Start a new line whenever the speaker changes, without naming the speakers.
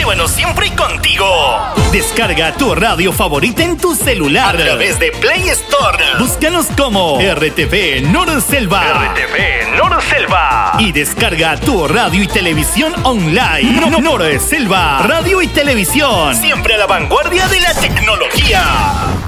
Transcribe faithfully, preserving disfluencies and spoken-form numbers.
llévanos siempre contigo.
Descarga tu radio favorita en tu celular
a través de Play Store.
Búscanos como R T V Norselva.
R T V Norselva.
Y descarga tu radio y televisión online. No, Norselva, radio y televisión.
Siempre a la vanguardia de la tecnología.